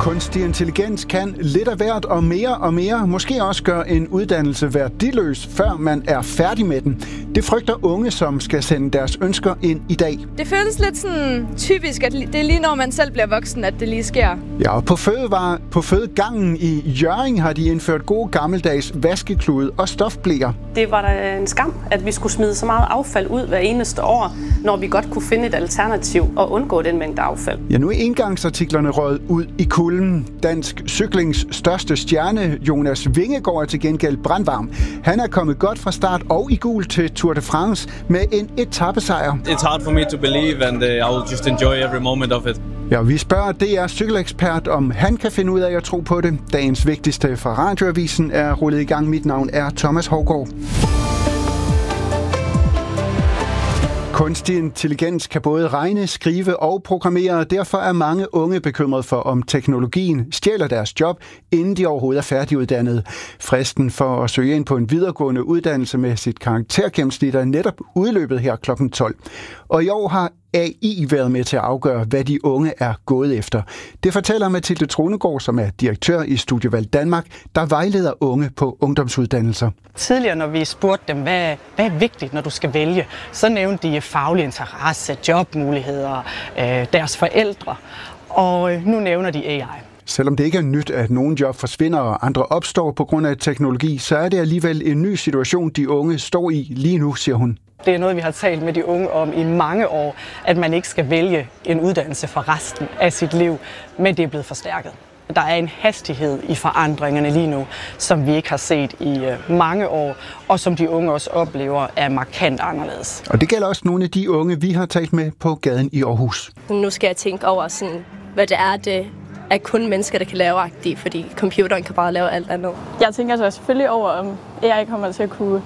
Kunstig intelligens kan lidt af hvert og mere måske også gøre en uddannelse værdiløs, før man er færdig med den. Det frygter unge, som skal sende deres ønsker ind i dag. Det føles lidt sådan typisk, at det er lige når man selv bliver voksen, at det lige sker. Ja, og på fødegangen i Hjørring har de indført gode gammeldags vaskeklude og stofbleer. Det var da en skam, at vi skulle smide så meget affald ud hver eneste år, når vi godt kunne finde et alternativ og undgå den mængde affald. Ja, nu er engangsartiklerne røget ud i kulden. Dansk cyklings største stjerne, Jonas Vingegaard, er til gengæld brandvarm. Han er kommet godt fra start og i gul til Tour de France med en etapesejr. It's hard for me to believe, and I will just enjoy every moment of it. Ja, vi spørger DR cykelekspert, om han kan finde ud af at tro på det. Dagens vigtigste fra Radioavisen er rullet i gang. Mit navn er Thomas Hougaard. Kunstig intelligens kan både regne, skrive og programmere, og derfor er mange unge bekymret for, om teknologien stjæler deres job, inden de overhovedet er færdiguddannede. Fristen for at søge ind på en videregående uddannelse med sit karaktergennemsnit er netop udløbet her kl. 12. Og i år har AI været med til at afgøre, hvad de unge er gået efter. Det fortæller Mathilde Tronegård, som er direktør i Studievalg Danmark, der vejleder unge på ungdomsuddannelser. Tidligere, når vi spurgte dem, hvad er vigtigt, når du skal vælge, så nævnte de faglig interesse, jobmuligheder, deres forældre, og nu nævner de AI. Selvom det ikke er nyt, at nogle job forsvinder og andre opstår på grund af teknologi, så er det alligevel en ny situation, de unge står i lige nu, siger hun. Det er noget, vi har talt med de unge om i mange år, at man ikke skal vælge en uddannelse for resten af sit liv, men det er blevet forstærket. Der er en hastighed i forandringerne lige nu, som vi ikke har set i mange år, og som de unge også oplever er markant anderledes. Og det gælder også nogle af de unge, vi har talt med på gaden i Aarhus. Nu skal jeg tænke over, sådan, hvad det er kun mennesker, der kan lave agtigt, fordi computeren kan bare lave alt andet. Jeg tænker så selvfølgelig over, om AI kommer til at kunne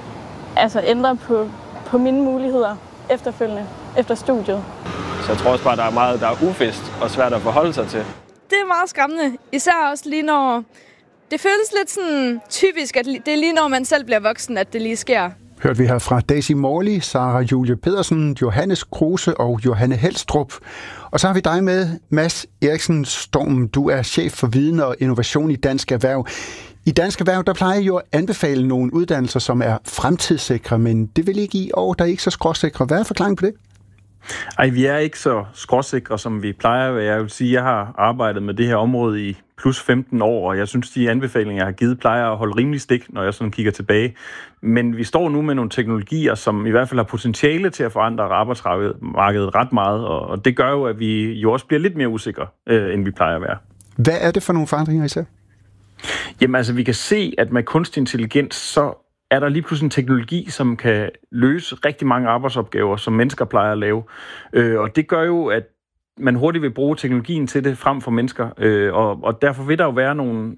ændre på mine muligheder efterfølgende, efter studiet. Så jeg tror også bare, der er meget, der er uvist og svært at forholde sig til. Det er meget skræmmende, især også lige når det føles lidt sådan typisk, at det er lige når man selv bliver voksen, at det lige sker. Hørte vi her fra Daisy Morley, Sara Julie Pedersen, Johannes Kruse og Johanne Helstrup. Og så har vi dig med, Mads Eriksen Storm. Du er chef for viden og innovation i Dansk Erhverv. I Dansk Erhverv, der plejer jo at anbefale nogle uddannelser, som er fremtidssikre, men det vil ikke i år, der er ikke så skråsikre. Hvad er forklaringen på det? Ej, vi er ikke så skråsikre, som vi plejer at være. Jeg vil sige, jeg har arbejdet med det her område i plus 15 år, og jeg synes, de anbefalinger, jeg har givet, plejer at holde rimelig stik, når jeg sådan kigger tilbage. Men vi står nu med nogle teknologier, som i hvert fald har potentiale til at forandre arbejdsmarkedet ret meget, og det gør jo, at vi jo også bliver lidt mere usikre, end vi plejer at være. Hvad er det for nogle forandringer især? Jamen altså, vi kan se, at med kunstig intelligens, så er der lige pludselig en teknologi, som kan løse rigtig mange arbejdsopgaver, som mennesker plejer at lave. Og det gør jo, at man hurtigt vil bruge teknologien til det frem for mennesker. Og derfor vil der jo være nogle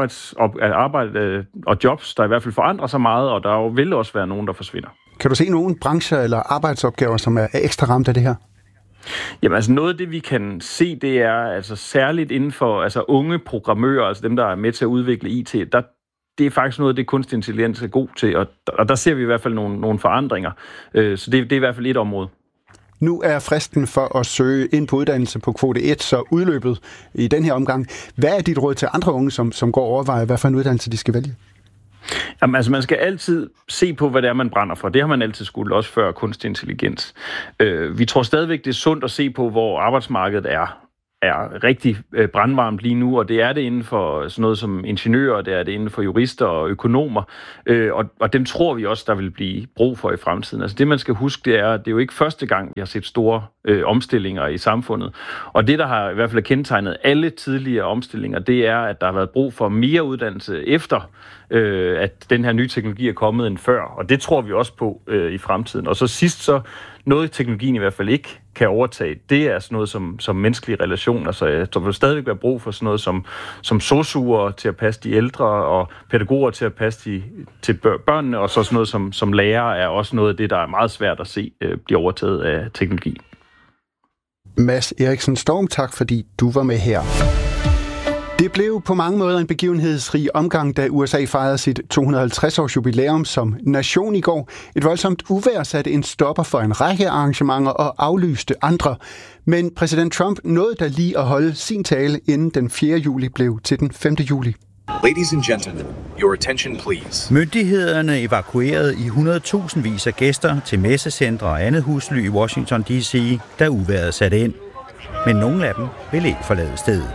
arbejde og jobs, der i hvert fald forandrer sig meget, og der vil også være nogen, der forsvinder. Kan du se nogle brancher eller arbejdsopgaver, som er ekstra ramt af det her? Jamen altså noget af det, vi kan se, det er altså særligt inden for unge programmører, altså dem, der er med til at udvikle IT, det er faktisk noget af det, kunstig intelligens er god til, og der ser vi i hvert fald nogle forandringer. Så det er i hvert fald et område. Nu er fristen for at søge ind på uddannelse på kvote 1 så udløbet i den her omgang. Hvad er dit råd til andre unge, som går og overvejer, hvad for en uddannelse de skal vælge? Jamen, altså man skal altid se på, hvad det er, man brænder for. Det har man altid skulle, også før kunstig intelligens. Vi tror stadigvæk, det er sundt at se på, hvor arbejdsmarkedet er rigtig brandvarmt lige nu, og det er det inden for sådan noget som ingeniører, det er det inden for jurister og økonomer, og dem tror vi også, der vil blive brug for i fremtiden. Altså det, man skal huske, det er jo ikke første gang, vi har set store omstillinger i samfundet, og det, der har i hvert fald kendetegnet alle tidligere omstillinger, det er, at der har været brug for mere uddannelse efter, at den her nye teknologi er kommet end før, og det tror vi også på i fremtiden. Og så sidst så noget, teknologien i hvert fald ikke kan overtage, det er sådan noget som menneskelige relationer. Så der vil stadigvæk være brug for sådan noget som sosu'er til at passe de ældre, og pædagoger til at passe til børnene, og så sådan noget som lærere er også noget af det, der er meget svært at se blive overtaget af teknologi. Mads Eriksen Storm, tak fordi du var med her. Det blev på mange måder en begivenhedsrig omgang, da USA fejrede sit 250-års jubilæum som nation i går. Et voldsomt uvejr satte en stopper for en række arrangementer og aflyste andre. Men præsident Trump nåede da lige at holde sin tale, inden den 4. juli blev til den 5. juli. Ladies and gentlemen, your attention please. Myndighederne evakuerede i 100.000 af gæster til messecentre og andet husly i Washington D.C., da uvejret satte ind. Men nogle af dem ville ikke forlade stedet.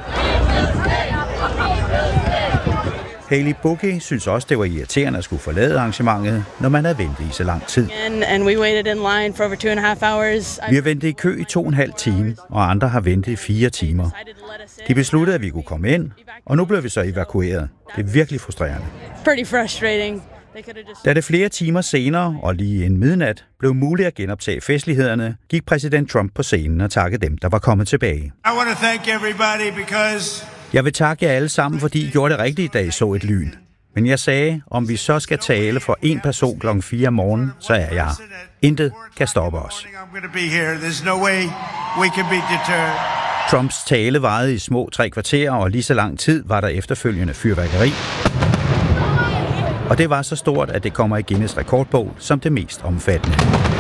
Haley Boogie synes også, det var irriterende at skulle forlade arrangementet, når man havde ventet i så lang tid. Vi har ventet i kø i 2,5 timer, og andre har ventet i 4 timer. De besluttede, at vi kunne komme ind, og nu blev vi så evakueret. Det er virkelig frustrerende. Da det flere timer senere, og lige inden midnat, blev muligt at genoptage festlighederne, gik præsident Trump på scenen og takkede dem, der var kommet tilbage. Jeg vil takke jer alle sammen, fordi I gjorde det rigtigt, da I så et lyn. Men jeg sagde, om vi så skal tale for en person kl. 4 om morgenen, så er jeg. Intet kan stoppe os. Trumps tale varede i små 3 kvarterer, og lige så lang tid var der efterfølgende fyrværkeri. Og det var så stort, at det kommer i Guinness rekordbog som det mest omfattende.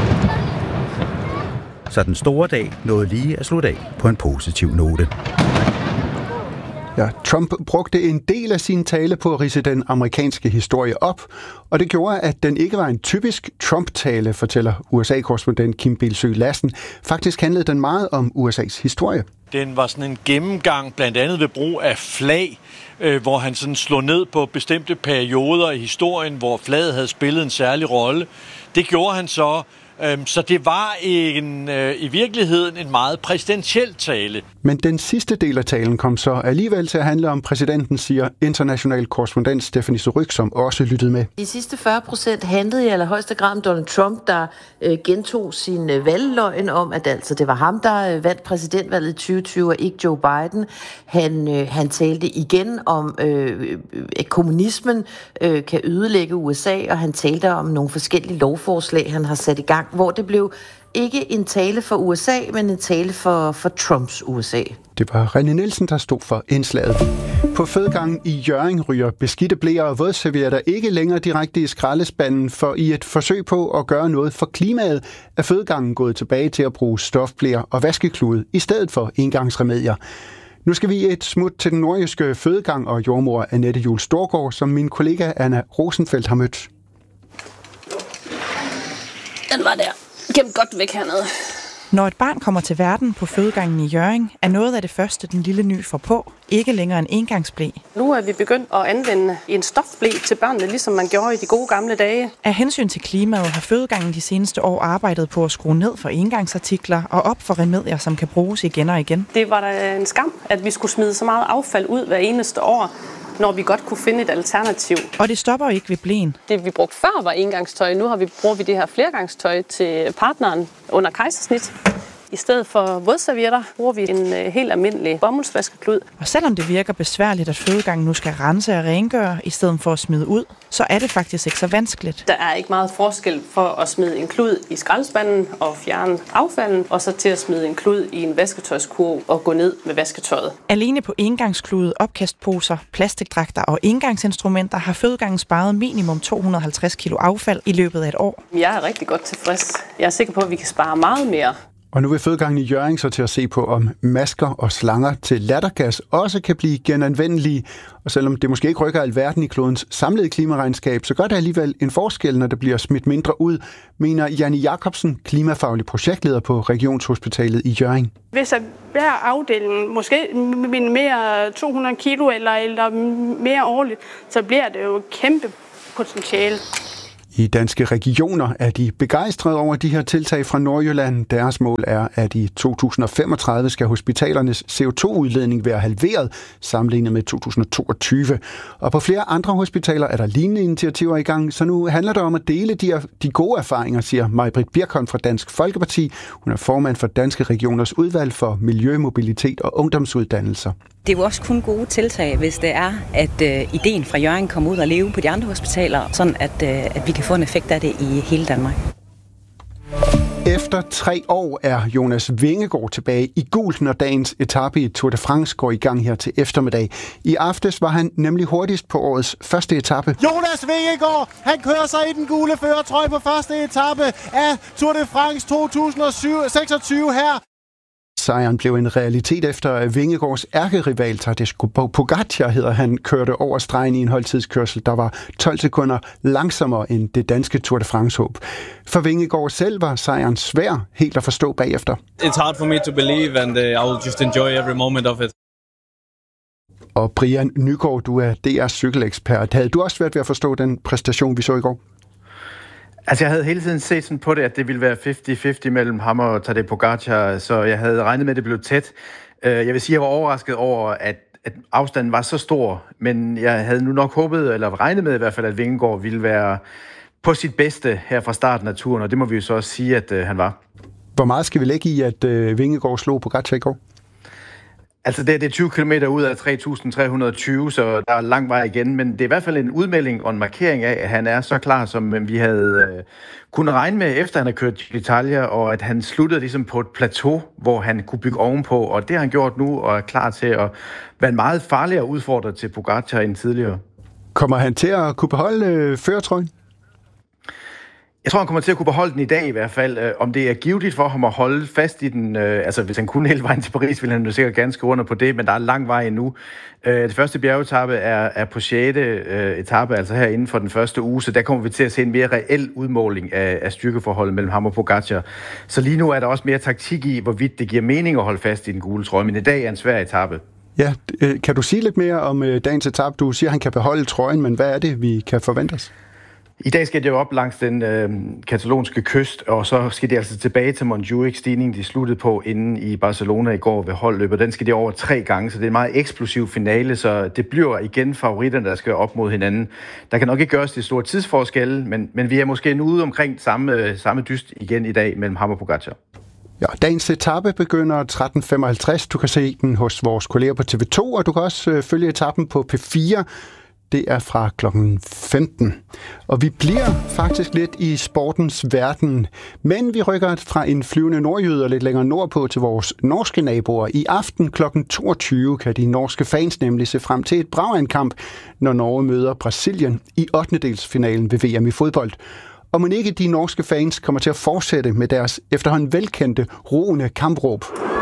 Så den store dag nåede lige at slutte af på en positiv note. Ja, Trump brugte en del af sin tale på at ridse den amerikanske historie op, og det gjorde, at den ikke var en typisk Trump-tale, fortæller USA-korrespondent Kim Bilsøe Lassen. Faktisk handlede den meget om USA's historie. Den var sådan en gennemgang, blandt andet ved brug af flag, hvor han sådan slog ned på bestemte perioder i historien, hvor flaget havde spillet en særlig rolle. Det gjorde han så. Så det var i virkeligheden en meget præsidentiel tale. Men den sidste del af talen kom så alligevel til at handle om præsidenten, siger international korrespondent Stephanie Surrugue, som også lyttede med. De sidste 40% handlede i allerhøjeste grad om Donald Trump, der gentog sin valgløgn om, at altså det var ham, der vandt præsidentvalget i 2020, og ikke Joe Biden. Han talte igen om, at kommunismen kan ødelægge USA, og han talte om nogle forskellige lovforslag, han har sat i gang, hvor det blev ikke en tale for USA, men en tale for Trumps USA. Det var René Nielsen, der stod for indslaget. På fødegangen i Hjørring ryger beskidte bleer og vådservietter ikke længere direkte i skraldespanden, for i et forsøg på at gøre noget for klimaet, er fødegangen gået tilbage til at bruge stofbleer og vaskeklude i stedet for engangsremedier. Nu skal vi et smut til den nordjyske fødegang og jordmor Annette Juhl Storgård, som min kollega Anna Rosenfeldt har mødt. Den var der. Gemt godt væk hernede. Når et barn kommer til verden på fødegangen i Hjørring, er noget af det første, den lille ny får på, ikke længere en engangsble. Nu er vi begyndt at anvende en stofble til børnene, ligesom man gjorde i de gode gamle dage. Af hensyn til klimaet har fødegangen de seneste år arbejdet på at skrue ned for engangsartikler og op for remedier, som kan bruges igen og igen. Det var da en skam, at vi skulle smide så meget affald ud hver eneste år, når vi godt kunne finde et alternativ. Og det stopper ikke ved bleen. Det vi brugte før var engangstøj. Nu bruger vi det her flergangstøj til partneren under kejsersnit. I stedet for vådservietter bruger vi en helt almindelig bomuldsvaskeklud. Og selvom det virker besværligt, at fødegangen nu skal rense og rengøre, i stedet for at smide ud, så er det faktisk ikke så vanskeligt. Der er ikke meget forskel for at smide en klud i skraldespanden og fjerne affalden, og så til at smide en klud i en vasketøjskurv og gå ned med vasketøjet. Alene på engangsklude, opkastposer, plastikdragter og engangsinstrumenter har fødegangen sparet minimum 250 kilo affald i løbet af et år. Jeg er rigtig godt tilfreds. Jeg er sikker på, at vi kan spare meget mere. Og nu vil fødegangen i Hjørring så til at se på, om masker og slanger til lattergas også kan blive genanvendelige. Og selvom det måske ikke rykker alverden i klodens samlede klimaregnskab, så gør det alligevel en forskel, når det bliver smidt mindre ud, mener Janne Jacobsen, klimafaglig projektleder på Regionshospitalet i Hjørring. Hvis hver afdeling måske minimerer 200 kilo eller mere årligt, så bliver det jo et kæmpe potentiale. I Danske Regioner er de begejstrede over de her tiltag fra Nordjylland. Deres mål er, at i 2035 skal hospitalernes CO2-udledning være halveret sammenlignet med 2022. Og på flere andre hospitaler er der lignende initiativer i gang, så nu handler det om at dele de gode erfaringer, siger Maj-Britt Birkholm fra Dansk Folkeparti. Hun er formand for Danske Regioners udvalg for miljø, mobilitet og ungdomsuddannelser. Det er jo også kun gode tiltag, hvis det er, at ideen fra Hjørring kommer ud og leve på de andre hospitaler, sådan at vi kan få en effekt af det i hele Danmark. Efter 3 år er Jonas Vingegaard tilbage i gult, når dagens etape i Tour de France går i gang her til eftermiddag. I aftes var han nemlig hurtigst på årets første etape. Jonas Vingegaard, han kører sig i den gule førertrøje på første etape af Tour de France 2026 her. Sejren blev en realitet efter at Vingegaards ærkerival Tadej Pogačar hedder han kørte over stregen i en holdtidskørsel, der var 12 sekunder langsommere end det danske Tour de France-håb. For Vingegaard selv var sejren svær helt at forstå bagefter. It's hard for me to believe, and I will just enjoy every moment of it. Og Brian Nygaard, du er DR's cykelekspert. Havde du også svært ved at forstå den præstation, vi så i går? Altså, jeg havde hele tiden set sådan på det, at det ville være 50-50 mellem ham og Tadej Pogačar, så jeg havde regnet med, at det blev tæt. Jeg vil sige, at jeg var overrasket over, at afstanden var så stor, men jeg havde nu nok håbet, eller regnet med i hvert fald, at Vingegaard ville være på sit bedste her fra starten af turen, og det må vi jo så også sige, at han var. Hvor meget skal vi lægge i, at Vingegaard slog Pogačar i går? Altså, det er 20 km ud af 3.320, så der er lang vej igen, men det er i hvert fald en udmelding og en markering af, at han er så klar, som vi havde kunnet regne med, efter han har kørt Giro d'Italia, og at han sluttede ligesom på et plateau, hvor han kunne bygge ovenpå, og det har han gjort nu, og er klar til at være en meget farligere udfordrer til Pogačar end tidligere. Kommer han til at kunne beholde førertrøjen? Jeg tror, han kommer til at kunne beholde den i dag i hvert fald. Om det er givetigt for ham at holde fast i den, altså hvis han kunne hele vejen til Paris, ville han jo sikkert gerne skrive under på det, men der er lang vej endnu. Det første bjergetappe er på 6. etape, altså her inden for den første uge, så der kommer vi til at se en mere reel udmåling af styrkeforholdet mellem ham og Pogačar. Så lige nu er der også mere taktik i, hvorvidt det giver mening at holde fast i den gule trøje, men i dag er en svær etape. Ja, kan du sige lidt mere om dagens etape? Du siger, at han kan beholde trøjen, men hvad er det, vi kan forvente os? I dag skal de jo op langs den katalonske kyst, og så skal de altså tilbage til Montjuic-stigningen, de sluttede på inde i Barcelona i går ved holdløbet. Den skal de over 3 gange, så det er en meget eksplosiv finale, så det bliver igen favoritterne, der skal op mod hinanden. Der kan nok ikke gøres det store tidsforskelle, men vi er måske nu ude omkring samme dyst igen i dag mellem ham og Pogačar. Ja, dagens etape begynder 13.55. Du kan se den hos vores kolleger på TV2, og du kan også følge etappen på P4. Det er fra klokken 15. Og vi bliver faktisk lidt i sportens verden. Men vi rykker fra en flyvende nordjyder lidt længere nordpå til vores norske naboer. I aften klokken 22 kan de norske fans nemlig se frem til et brag af en kamp, når Norge møder Brasilien i 8. ved VM i fodbold. Og mon ikke de norske fans kommer til at fortsætte med deres efterhånden velkendte roende kampråb.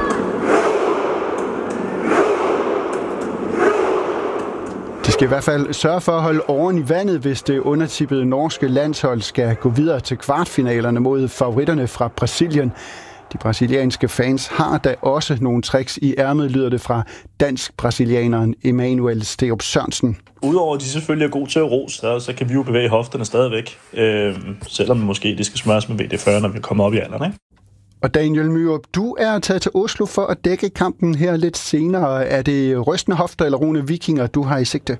De skal i hvert fald sørge for at holde åren i vandet, hvis det undertippede norske landshold skal gå videre til kvartfinalerne mod favoritterne fra Brasilien. De brasilianske fans har da også nogle tricks i ærmet, lyder det fra dansk-brasilianeren Emanuel Sterup Sørensen. Udover at de selvfølgelig er gode til at ro, så kan vi jo bevæge hofterne stadigvæk, selvom måske det skal smøres med VD40, når vi kommer op i alderen, ikke? Og Daniel Myrup, du er taget til Oslo for at dække kampen her lidt senere. Er det rystende hofter eller roende vikinger, du har i sigte?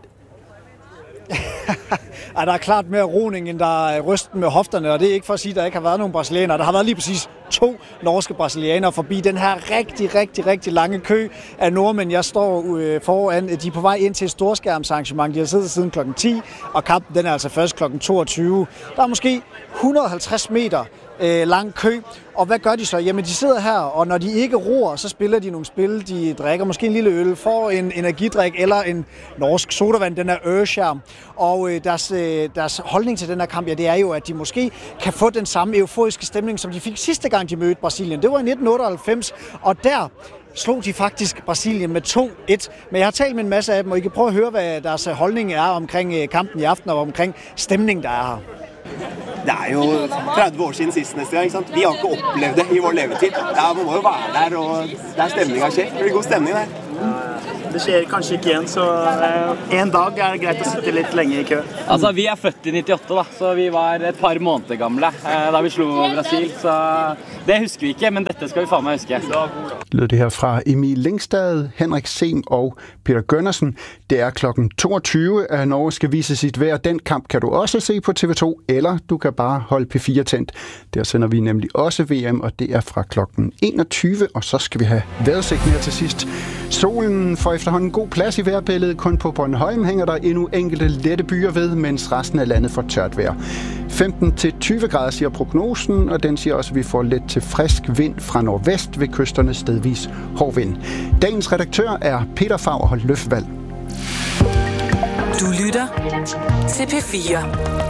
Ja, der er klart mere roning, end der er rysten med hofterne, og det er ikke for at sige, at der ikke har været nogen brasilianere. Der har været lige præcis 2 norske brasilianere forbi den her rigtig lange kø af nordmænd. Jeg står foran, de er på vej ind til et storskærmsarrangement. De har siddet siden klokken 10, og kampen den er altså først klokken 22. Der er måske 150 meter lang kø. Og hvad gør de så? Jamen, de sidder her, og når de ikke roer, så spiller de nogle spil. De drikker måske en lille øl, får en energidrik eller en norsk sodavand, den er Ørskjærm. Og deres holdning til den her kamp, ja, det er jo, at de måske kan få den samme euforiske stemning, som de fik sidste gang, de mødte Brasilien. Det var i 1998, og der slog de faktisk Brasilien med 2-1. Men jeg har talt med en masse af dem, og I kan prøve at høre, hvad deres holdning er omkring kampen i aften og omkring stemningen, der er her. Det er jo 30 år siden sist næste gang, ikke sant? Vi har ikke oplevet det i vores levetid. Man må jo være der, og der stemningen skjer. Det er god stemning der. Det skjer kanskje ikke igjen, så en dag er det greit å sitte litt lenge i kø. Altså, vi er født i 98 da, så vi var et par måneder gamle da vi slo Brasil, så det husker vi ikke, men dette skal vi faen meg huske. Lød det her fra Emil Lingstad, Henrik Sem og Peter Gønnersen. Det er klokken 22, at Norge skal vise sit vejr. Den kamp kan du også se på TV2, eller du kan bare holde P4 tændt. Der sender vi nemlig også VM, og det er fra klokken 21, og så skal vi have vejrudsigten her til sidst. Solen får efterhånden god plads i vejrbilledet. Kun på Bornholm hænger der endnu enkelte lette byer ved, mens resten af landet får tørt vejr. 15-20 grader siger prognosen, og den siger også, at vi får let til frisk vind fra nordvest ved kysterne, stedvis hård vind. Dagens redaktør er Peter Fagerholt Løfvald. Du lytter til P4.